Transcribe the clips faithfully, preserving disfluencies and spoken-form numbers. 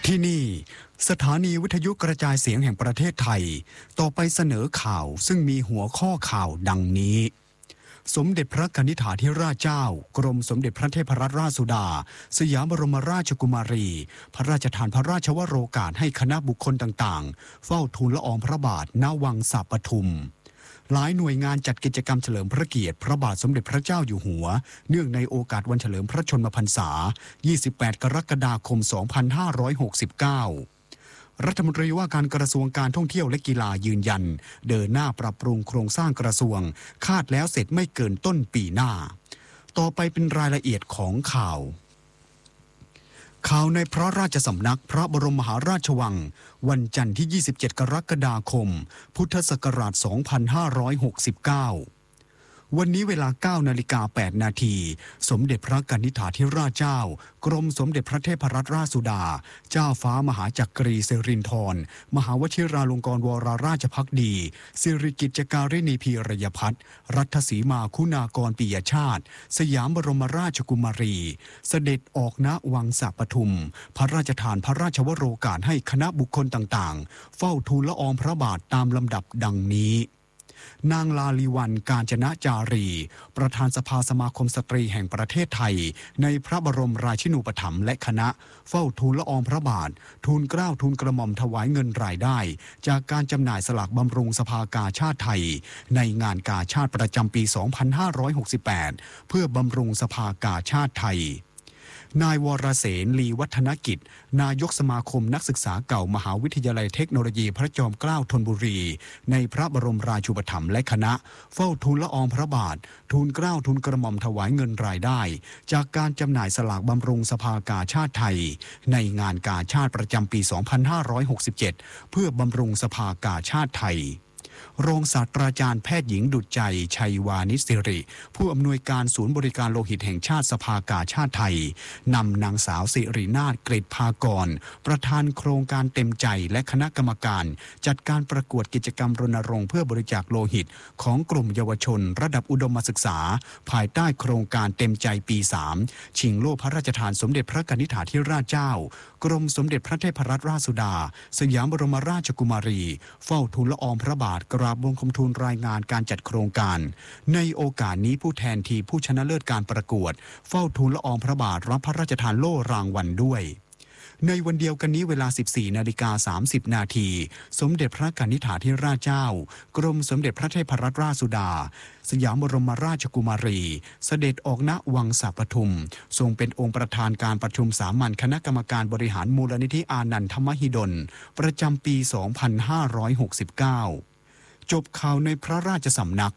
ที่นี่สถานีวิทยุกระจายเสียงแห่งประเทศไทยต่อไปเสนอข่าวซึ่งมีหัวข้อข่าวดังนี้สมเด็จพระกนิษฐาธิราชเจ้ากรมสมเด็จพระเทพรัตนราชสุดาสยามบรมราชกุมารีพระราชทานพระราชวโรกาสให้คณะบุคคลต่างๆเฝ้าทูลละอองพระบาทณวังสาปทุมหลายหน่วยงานจัดกิจกรรมเฉลิมพระเกียรติพระบาทสมเด็จพระเจ้าอยู่หัวเนื่องในโอกาสวันเฉลิมพระชนมพรรษายี่สิบแปดกรกฎาคมสองพันห้าร้อยหกสิบเก้ารัฐมนตรีว่าการกระทรวงการท่องเที่ยวและกีฬายืนยันเดินหน้าปรับปรุงโครงสร้างกระทรวงคาดแล้วเสร็จไม่เกินต้นปีหน้าต่อไปเป็นรายละเอียดของข่าวข่าวในพระราชสำนักพระบรมมหาราชวังวันจันทร์ที่ยี่สิบเจ็ดกรกฎาคมพุทธศักราชสองพันห้าร้อยหกสิบเก้าวันนี้เวลา เก้านาฬิกาแปดนาทีสมเด็จพระกนิษฐาธิราชเจ้ากรมสมเด็จพระเทพรัตนราชสุดาเจ้าฟ้ามหาจักรีสิรินธรมหาวชิราลงกรณวรราชภักดีสิริกิจการิณีพีรยพัฒน์รัฐสีมาคุณากรปิยชาติสยามบรมราชกุมารีเสด็จออกณวังสาปทุมพระราชทานพระราชวโรกาสให้คณะบุคคลต่างๆเฝ้าทูลละอองพระบาทตามลำดับดังนี้นางลาลีวันกาญจนจารีประธานสภาสมาคมสตรีแห่งประเทศไทยในพระบรมราชินูปถัมภ์และคณะเฝ้าทูลละอองพระบาททูลเกล้าทูลกระหม่อมถวายเงินรายได้จากการจำหน่ายสลากบำรุงสภากาชาดไทยในงานกาชาดประจำปี สองพันห้าร้อยหกสิบแปด เพื่อบำรุงสภากาชาดไทยนายวรเสนลีวัฒนกิจนายกสมาคมนักศึกษาเก่ามหาวิทยาลัยเทคโนโลยีพระจอมเกล้าธนบุรีในพระบรมราชูปถัมภ์และคณะเฝ้าทูลละอองพระบาททูลเกล้าทูลกระหม่อมถวายเงินรายได้จากการจำหน่ายสลากบำรุงสภากาชาดไทยในงานกาชาดประจำปี สองพันห้าร้อยหกสิบเจ็ด เพื่อบำรุงสภากาชาดไทยรองศาสตราจารย์แพทย์หญิงดุจใจชัยวานิสิริผู้อำนวยการศูนย์บริการโลหิตแห่งชาติสภากาชาดไทยนำนางสาวสิรินาถกฤษภากรประธานโครงการเต็มใจและคณะกรรมการจัดการประกวดกิจกรรมรณรงค์เพื่อบริจาคโลหิตของกลุ่มเยาวชนระดับอุดมศึกษาภายใต้โครงการเต็มใจปีสามชิงโล่พระราชทานสมเด็จพระกนิษฐาธิราชเจ้ากรมสมเด็จพระเทพรัตนราชสุดาสยามบรมราชกุมารีเฝ้าทูลละอองพระบาทกราบบังคมทูลรายงานการจัดโครงการในโอกาสนี้ผู้แทนทีมผู้ชนะเลิศการประกวดเฝ้าทูลละอองพระบาทรับพระราชทานโล่รางวัลด้วยในวันเดียวกันนี้เวลา สิบสี่นาฬิกาสามสิบนาทีสมเด็จพระกนิษฐาธิราชเจ้ากรมสมเด็จพระเทพรัตนราชสุดาสยามบรมราชกุมารีเสด็จออกณวังสาปทุมทรงเป็นองค์ประธานการประชุมสามัญคณะกรรมการบริหารมูลนิธิอานันทมหิดลประจำปี สองพันห้าร้อยหกสิบเก้าจบข่าวในพระราชสำนัก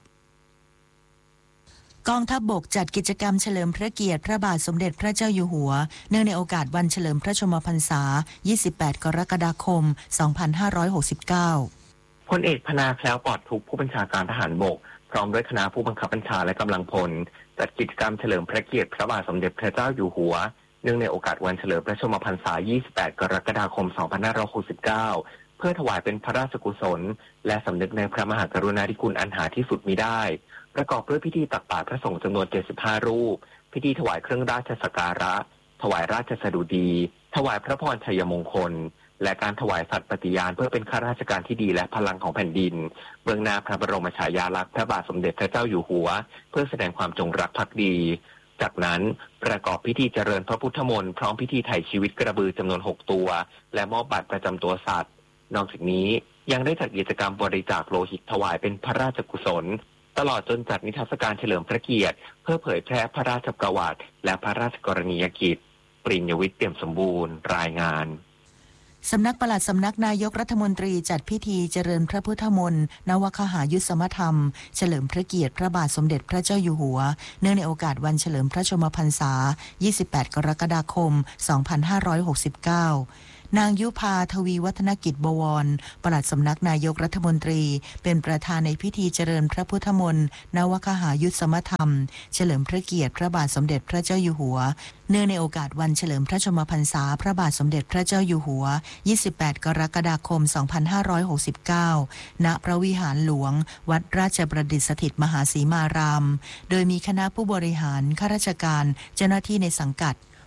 กองทัพบกจัดกิจกรรมเฉลิมพระเกียรติพระบาทสมเด็จพระเจ้าอยู่หัวเนื่องในโอกาสวันเฉลิมพระชนมพรรษายี่สิบแปดกรกฎาคมสองพันห้าร้อยหกสิบเก้าพลเอกพนาแคล้วปลอดทุกข์ผู้บัญชาการทหารบกพร้อมด้วยคณะผู้บังคับบัญชาและกำลังพลจัดกิจกรรมเฉลิมพระเกียรติพระบาทสมเด็จพระเจ้าอยู่หัวเนื่องในโอกาสวันเฉลิมพระชนมพรรษายี่สิบแปดกรกฎาคมสองพันห้าร้อยหกสิบเก้าเพื่อถวายเป็นพระราชกุศลและสำนึกในพระมหากรุณาธิคุณอันหาที่สุดมิได้ประกอบด้วยพิธีตักบาตรพระสงฆ์จำนวนเจ็ดสิบห้ารูปพิธีถวายเครื่องราชสักการะถวายราชสดุดีถวายพระพรชัยมงคลและการถวายสัตย์ปฏิญาณเพื่อเป็นข้าราชการที่ดีและพลังของแผ่นดินเบื้องหน้าพระบรมฉายาลักษณ์พระบาทสมเด็จพระเจ้าอยู่หัวเพื่อแสดงความจงรักภักดีจากนั้นประกอบพิธีเจริญพระพุทธมนต์พร้อมพิธีไถ่ชีวิตกระบือจำนวนหกตัวและมอบบัตรประจำตัวสัตว์นอกจากนี้ยังได้จัดกิจกรรมบริจาคโลหิตถวายเป็นพระราชกุศลตลอดจนจัดนิทรรศการเฉลิมพระเกียรติเพื่อเผยแพร่พระราชประวัติและพระราชกรณียกิจปริญญวิทย์เปี่ยมสมบูรณ์รายงานสำนักปลัดสำนักนายกรัฐมนตรีจัดพิธีเจริญพระพุทธมนต์นวคหายุสมธรรมเฉลิมพระเกียรติพระบาทสมเด็จพระเจ้าอยู่หัวเนื่องในโอกาสวันเฉลิมพระชนมพรรษายี่สิบแปดกรกฎาคมสองพันห้าร้อยหกสิบเก้านางยุพาทวีวัฒนกิจบวรปลัดสำนักนายกรัฐมนตรีเป็นประธานในพิธีเจริญพระพุทธมนต์นวคหายุสมธรรมเฉลิมพระเกียรติพระบาทสมเด็จพระเจ้าอยู่หัวเนื่องในโอกาสวันเฉลิมพระชนมพรรษาพระบาทสมเด็จพระเจ้าอยู่หัวยี่สิบแปดกรกฎาคมสองพันห้าร้อยหกสิบเก้าณพระวิหารหลวงวัดราชประดิษฐสถิตมหาสีมารามโดยมีคณะผู้บริหารข้าราชการเจ้าหน้าที่ในสังกัด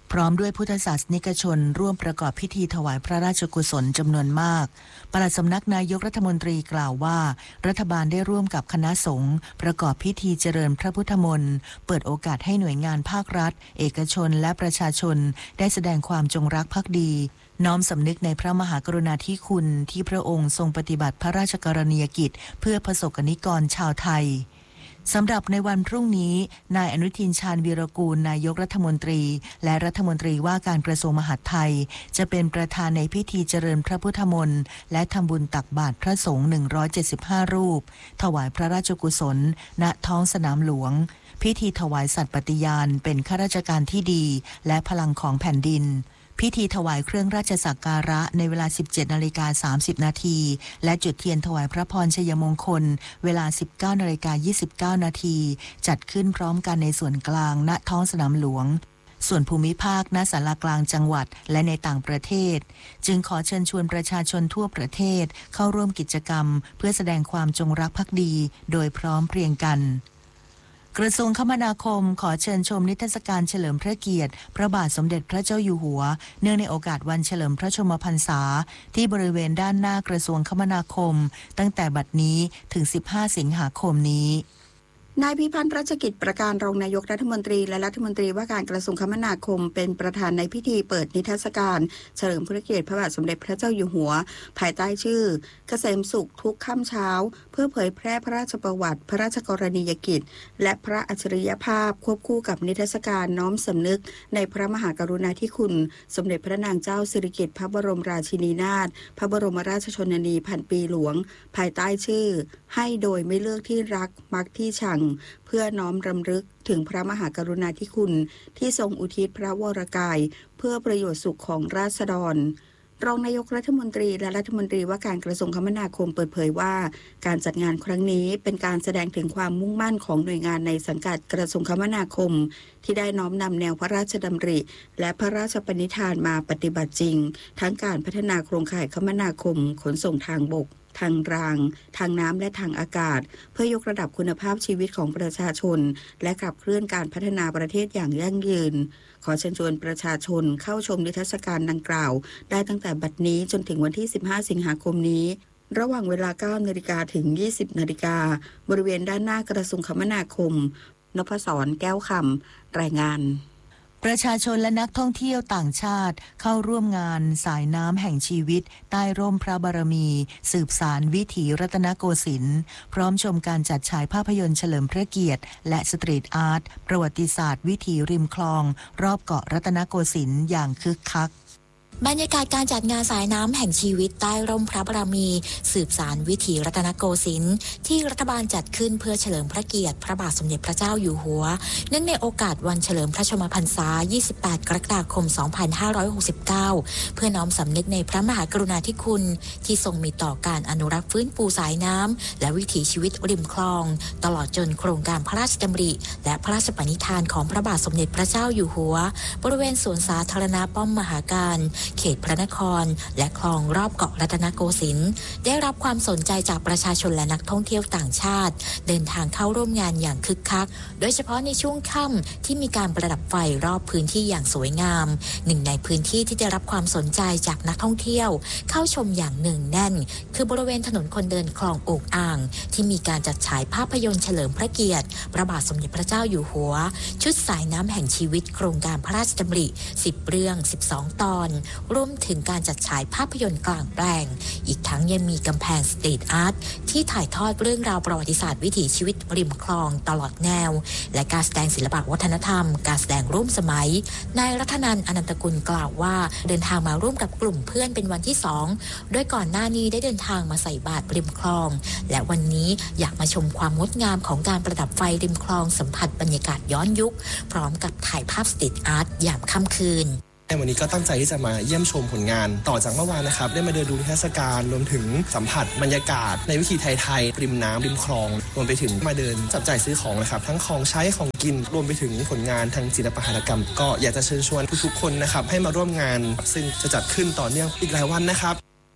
พร้อมด้วยพุทธศาสนิกชนร่วมประกอบพิธีถวายพระราชกุศลจำนวนมากปลัดสำนักนายกรัฐมนตรีกล่าวว่ารัฐบาลได้ร่วมกับคณะสงฆ์ประกอบพิธีเจริญพระพุทธมนต์เปิดโอกาสให้หน่วยงานภาครัฐเอกชนและประชาชนได้แสดงความจงรักภักดีน้อมสำนึกในพระมหากรุณาธิคุณที่พระองค์ทรงปฏิบัติพระราชกรณียกิจเพื่อประสบกนิกรชาวไทยสำหรับในวันพรุ่งนี้นายอนุทินชาญวีรกูลนายกรัฐมนตรีและรัฐมนตรีว่าการกระทรวงมหาดไทยจะเป็นประธานในพิธีเจริญพระพุทธมนต์และทำบุญตักบาตรพระสงฆ์หนึ่งร้อยเจ็ดสิบห้ารูปถวายพระราชกุศลณท้องสนามหลวงพิธีถวายสัตย์ปฏิญาณเป็นข้าราชการที่ดีและพลังของแผ่นดินพิธีถวายเครื่องราชสักการะในเวลา สิบเจ็ดนาฬิกาสามสิบนาทีและจุดเทียนถวายพระพรชัยมงคลเวลา สิบเก้านาฬิกายี่สิบเก้านาทีจัดขึ้นพร้อมกันในส่วนกลางณท้องสนามหลวงส่วนภูมิภาคณศาลากลางจังหวัดและในต่างประเทศจึงขอเชิญชวนประชาชนทั่วประเทศเข้าร่วมกิจกรรมเพื่อแสดงความจงรักภักดีโดยพร้อมเพรียงกันกระทรวงคมนาคมขอเชิญชมนิทรรศการเฉลิมพระเกียรติพระบาทสมเด็จพระเจ้าอยู่หัวเนื่องในโอกาสวันเฉลิมพระชนมพรรษาที่บริเวณด้านหน้ากระทรวงคมนาคมตั้งแต่บัดนี้ถึงสิบห้าสิงหาคมนี้นายพิพัฒน์รัชกิจประการรองนายกรัฐมนตรีและรัฐมนตรีว่าการกระทรวงคมนาคมเป็นประธานในพิธีเปิดนิทรรศการเฉลิมพระเกียรติพระบาทสมเด็จพระเจ้าอยู่หัวภายใต้ชื่อเกษมสุขทุกค่ำเช้าเพื่อเผยแพร่พระราชประวัติพระราชกรณียกิจและพระอัจฉริยภาพควบคู่กับนิทรรศการน้อมสำนึกในพระมหากรุณาธิคุณสมเด็จพระนางเจ้าสิริกิติ์พระบรมราชินีนาถพระบรมราชชนนีพันปีหลวงภายใต้ชื่อให้โดยไม่เลือกที่รักมักที่ชังเพื่อน้อมรำลึกถึงพระมหากรุณาธิคุณที่ทรงอุทิศพระวรกายเพื่อประโยชน์สุขของราษฎรรองนายกรัฐมนตรีและรัฐมนตรีว่าการกระทรวงคมนาคมเปิดเผยว่าการจัดงานครั้งนี้เป็นการแสดงถึงความมุ่งมั่นของหน่วยงานในสังกัดกระทรวงคมนาคมที่ได้น้อมนำแนวพระราชดำริและพระราชปณิธานมาปฏิบัติจริงทั้งการพัฒนาโครงข่ายคมนาคมขนส่งทางบกทางรางทางน้ำและทางอากาศเพื่อยกระดับคุณภาพชีวิตของประชาชนและขับเคลื่อนการพัฒนาประเทศอย่างยั่งยืนขอเชิญชวนประชาชนเข้าชมนิทรรศการดังกล่าวได้ตั้งแต่บัดนี้จนถึงวันที่สิบห้าสิงหาคมนี้ระหว่างเวลา เก้านาฬิกา ถึง ยี่สิบนาฬิกาบริเวณด้านหน้ากระทรวงคมนาคมนพศรแก้วคำรายงานประชาชนและนักท่องเที่ยวต่างชาติเข้าร่วมงานสายน้ำแห่งชีวิตใต้ร่มพระบารมีสืบสานวิถีรัตนโกสินทร์พร้อมชมการจัดฉายภาพยนตร์เฉลิมพระเกียรติและสตรีทอาร์ตประวัติศาสตร์วิถีริมคลองรอบเกาะรัตนโกสินทร์อย่างคึกคักบรรยากาศการจัดงานสายน้ำแห่งชีวิตใต้ร่มพระบารมีสืบสานวิถีรัตนโกสินทร์ที่รัฐบาลจัดขึ้นเพื่อเฉลิมพระเกียรติพระบาทสมเด็จพระเจ้าอยู่หัวเนื่องในโอกาสวันเฉลิมพระชนมพรรษายี่สิบแปดกรกฎาคมสองพันห้าร้อยหกสิบเก้าเพื่อน้อมสำนึกในพระมหากรุณาธิคุณที่ทรงมีต่อการอนุรักษ์ฟื้นฟูสายน้ำและวิถีชีวิตริมคลองตลอดจนโครงการพระราชดำริและพระราชปณิธานของพระบาทสมเด็จพระเจ้าอยู่หัวบริเวณสวนสาธารณะป้อมมหาการเขตพระนครและคลองรอบเกาะรัตนโกสินทร์ได้รับความสนใจจากประชาชนและนักท่องเที่ยวต่างชาติเดินทางเข้าร่วมงานอย่างคึกคักโดยเฉพาะในช่วงค่ำที่มีการประดับไฟรอบพื้นที่อย่างสวยงามหนึ่งในพื้นที่ที่ได้รับความสนใจจากนักท่องเที่ยวเข้าชมอย่างเนืองแน่นคือบริเวณถนนคนเดินคลองโอกอ่างที่มีการจัดฉายภาพยนตร์เฉลิมพระเกียรติพระบาทสมเด็จพระเจ้าอยู่หัวชุดสายน้ำแห่งชีวิตโครงการพระราชดำริสิบเรื่องสิบสองตอนรวมถึงการจัดฉายภาพยนตร์กลางแปลงอีกทั้งยังมีกำแพงสตรีทอาร์ตที่ถ่ายทอดเรื่องราวประวัติศาสตร์วิถีชีวิตริมคลองตลอดแนวและการแสดงศิลปะวัฒนธรรมการแสดงร่วมสมัยนายรัตนันท์อนันตกุลกล่าวว่าเดินทางมาร่วมกับกลุ่มเพื่อนเป็นวันที่สองโดยก่อนหน้านี้ได้เดินทางมาใส่บาตรริมคลองและวันนี้อยากมาชมความงดงามของการประดับไฟริมคลองสัมผัสบรรยากาศย้อนยุคพร้อมกับถ่ายภาพสตรีทอาร์ตยามค่ำคืนวันนี้ก็ตั้งใจที่จะมาเยี่ยมชมผลงานต่อจากเมื่อวานนะครับได้มาเดินดูนิทรรศการรวมถึงสัมผัสบรรยากาศในวิถีไทยๆริมน้ำริมคลองรวมไปถึงมาเดินจับจ่ายซื้อของนะครับทั้งของใช้ของกินรวมไปถึงผลงานทางศิลปหัตถกรรมก็อยากจะเชิญชวนทุกๆคนนะครับให้มาร่วมงานซึ่งจะจัดขึ้นต่อเนื่องอีกหลายวันนะครับ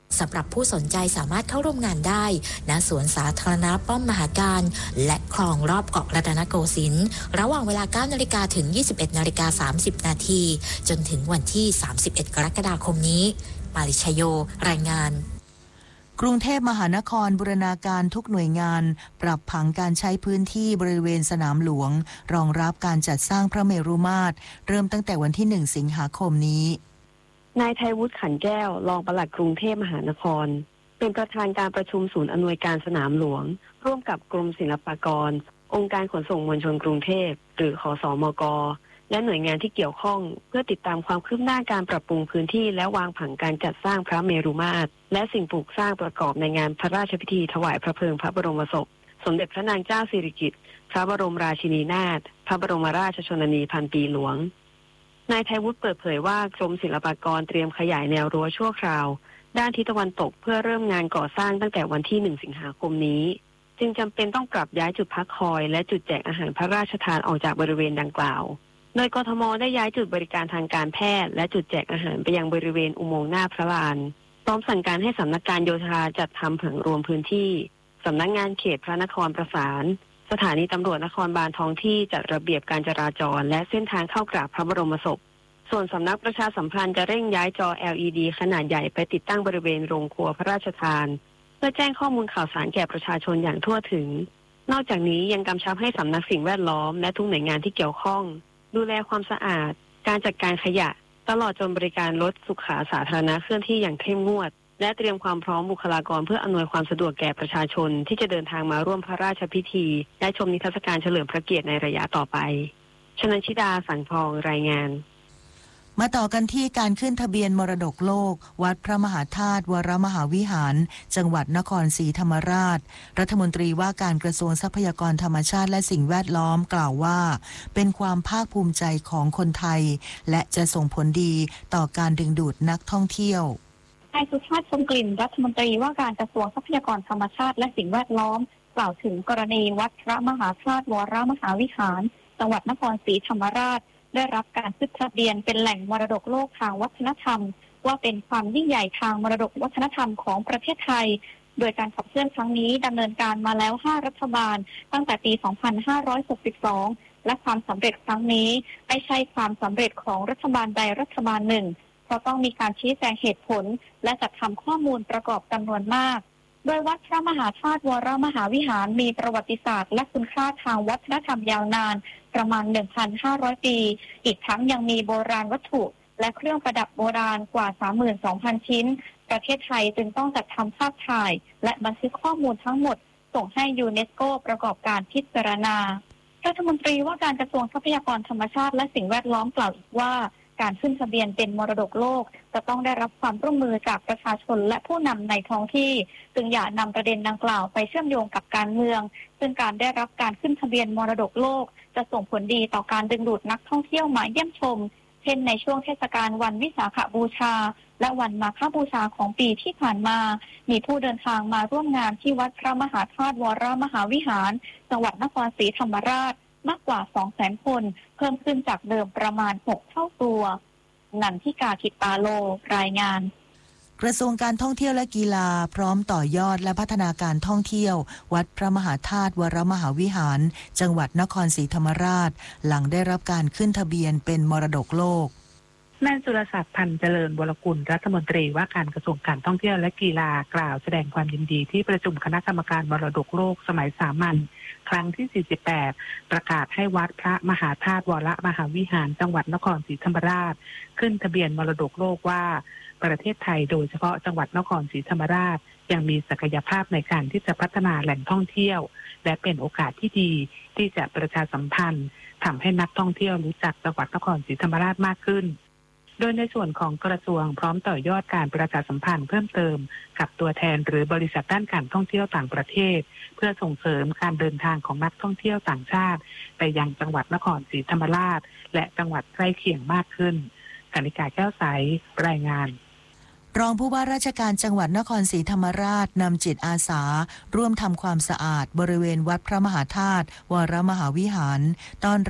สำหรับผู้สนใจสามารถเข้าร่วมงานได้ณสวนสาธารณะป้อมมหาการและคลองรอบเกาะรัตนโกสินทร์ระหว่างเวลา เก้านาฬิกา ถึง ยี่สิบเอ็ดนาฬิกาสามสิบ นาทีจนถึงวันที่ สามสิบเอ็ด กรกฎาคมนี้มาริชโยรายงานกรุงเทพมหานครบูรณาการทุกหน่วยงานปรับผังการใช้พื้นที่บริเวณสนามหลวงรองรับการจัดสร้างพระเมรุมาตรเริ่มตั้งแต่วันที่หนึ่งสิงหาคมนี้นายไทยวุฒิขันแก้วรองปลัดกรุงเทพมหานครเป็นประธานการประชุมศูนย์อำนวยการสนามหลวงร่วมกับกรมศิลปากรองค์การขนส่งมวลชนกรุงเทพหรือขสมกและหน่วยงานที่เกี่ยวข้องเพื่อติดตามความคืบหน้าการปรับปรุงพื้นที่และวางผังการจัดสร้างพระเมรุมาตรและสิ่งปลูกสร้างประกอบในงานพระราชพิธีถวายพระเพลิงพระบรมศพสมเด็จพระนางเจ้าสิริกิติ์พระบรมราชินีนาถพระบรมราชชนนีพันปีหลวงนายไทยวุฒิเปิดเผยว่ากรมศิลปากรเตรียมขยายแนวรั้วชั่วคราวด้านทิศตะวันตกเพื่อเริ่มงานก่อสร้างตั้งแต่วันที่หนึ่งสิงหาคมนี้จึงจำเป็นต้องปรับย้ายจุดพักคอยและจุดแจกอาหารพระราชทานออกจากบริเวณดังกล่าวโดยกทม.ได้ย้ายจุดบริการทางการแพทย์และจุดแจกอาหารไปยังบริเวณอุโมงค์หน้าพระลานพร้อมสั่งการให้สำนักการโยธาจัดทำผังรวมพื้นที่สำนักงานเขตพระนครประสานสถานีตำรวจนครบาลท้องที่จัดระเบียบการจราจรและเส้นทางเข้ากราบพระบรมศพส่วนสำนักประชาสัมพันธ์จะเร่งย้ายจอ แอล อี ดี ขนาดใหญ่ไปติดตั้งบริเวณโรงครัวพระราชทานเพื่อแจ้งข้อมูลข่าวสารแก่ประชาชนอย่างทั่วถึงนอกจากนี้ยังกำชับให้สำนักสิ่งแวดล้อมและทุกหน่วยงานที่เกี่ยวข้องดูแลความสะอาดการจัดการขยะตลอดจนบริการรถสุขาสาธารณะเคลื่อนที่อย่างเข้มงวดและเตรียมความพร้อมบุคลากรเพื่ออำนวยความสะดวกแก่ประชาชนที่จะเดินทางมาร่วมพระราชพิธีและชมนิทรรศการเฉลิมพระเกียรติในระยะต่อไปชนันชิดาสังทองรายงานมาต่อกันที่การขึ้นทะเบียนมรดกโลกวัดพระมหาธาตุวรมหาวิหารจังหวัดนครศรีธรรมราชรัฐมนตรีว่าการกระทรวงทรัพยากรธรรมชาติและสิ่งแวดล้อมกล่าวว่าเป็นความภาคภูมิใจของคนไทยและจะส่งผลดีต่อการดึงดูดนักท่องเที่ยวนายสุชาติชมกลิ่นรัฐมนตรีว่าการกระทรวงทรัพยากรธรรมชาติและสิ่งแวดล้อมกล่าวถึงกรณีวัดพระมหาธาตุวรมหาวิหารจังหวัดนครศรีธรรมราชได้รับการขึ้นทะเบียนเป็นแหล่งมรดกโลกทางวัฒนธรรมว่าเป็นความยิ่งใหญ่ทางมรดกวัฒนธรรมของประเทศไทยโดยการขับเคลื่อนครั้งนี้ดำเนินการมาแล้วห้ารัฐบาลตั้งแต่ปี สองพันห้าร้อยหกสิบสอง และความสำเร็จครั้งนี้ไม่ใช่ความสำเร็จของรัฐบาลใดรัฐบาลหนึ่งเพราะต้องมีการชี้แจงเหตุผลและจัดทำข้อมูลประกอบจำนวนมากโดยวัดพระมหาธาตุวรมหาวิหารมีประวัติศาสตร์และคุณค่าทางวัฒนธรรมยาวนานประมาณ หนึ่งพันห้าร้อย ปีอีกทั้งยังมีโบราณวัตถุและเครื่องประดับโบราณกว่า สามหมื่นสองพัน ชิ้นประเทศไทยจึงต้องจัดทำภาพถ่ายและบันทึกข้อมูลทั้งหมดส่งให้ยูเนสโกประกอบการพิจารณารัฐมนตรีว่าการกระทรวงทรัพยากรธรรมชาติและสิ่งแวดล้อมกล่าวอีกว่าการขึ้นทะเบียนเป็นมรดกโลกจะต้องได้รับความร่วมมือจากประชาชนและผู้นำในท้องที่จึงอย่านำประเด็นดังกล่าวไปเชื่อมโยงกับการเมืองซึ่งการได้รับการขึ้นทะเบียนมรดกโลกจะส่งผลดีต่อการดึงดูดนักท่องเที่ยวมาเยี่ยมชมเช่นในช่วงเทศกาลวันวิสาขบูชาและวันมาฆบูชาของปีที่ผ่านมามีผู้เดินทางมาร่วมงานที่วัดพระมหาธาตุวรมหาวิหารจังหวัดนครศรีธรรมราชมากกว่า สองแสน คนเพิ่มขึ้นจากเดิมประมาณหกเท่าตัวนันทิกาขิตาโลรายงานกระทรวงการท่องเที่ยวและกีฬาพร้อมต่อยอดและพัฒนาการท่องเที่ยววัดพระมหาธาตุวรมหาวิหารจังหวัดนครศรีธรรมราชหลังได้รับการขึ้นทะเบียนเป็นมรดกโลกนายสุรศักดิ์พันเจริญวรกุลรัฐมนตรีว่าการกระทรวงการท่องเที่ยวและกีฬากล่าวแสดงความยินดีที่ประชุมคณะกรรมการมรดกโลกสมัยสามัญครั้งที่สี่สิบแปดประกาศให้วัดพระมหาธาตุวรมหาวิหารจังหวัดนครศรีธรรมราชขึ้นทะเบียนมรดกโลกว่าประเทศไทยโดยเฉพาะจังหวัดนครศรีธรรมราชยังมีศักยภาพในการที่จะพัฒนาแหล่งท่องเที่ยวและเป็นโอกาสที่ดีที่จะประชาสัมพันธ์ทำให้นักท่องเที่ยวรู้จักจังหวัดนครศรีธรรมราชมากขึ้นโดยในส่วนของกระทรวงพร้อมต่อยอดการประชาสัมพันธ์เพิ่มเติมกับตัวแทนหรือบริษัทด้านการท่องเที่ยวต่างประเทศเพื่อส่งเสริมการเดินทางของนักท่องเที่ยวต่างชาติไปยังจังหวัดนครศรีธรรมราชและจังหวัดใกล้เคียงมากขึ้นกนิกาแก้วใสรายงานรองผู้ว่าราชการจังหวัดนครศรีธรรมราชนำจิตอาสาร่วมทำความสะอาดบริเวณวัดพระมหาธาตุวรมหาวิหารต้อน